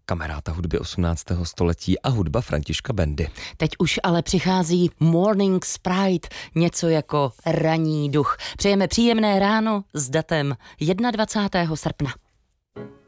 kamaráda hudby 18. století a hudba Františka Bendy. Teď už ale přichází Morning Sprite, něco jako ranní duch. Přejeme příjemné ráno s datem 21. srpna.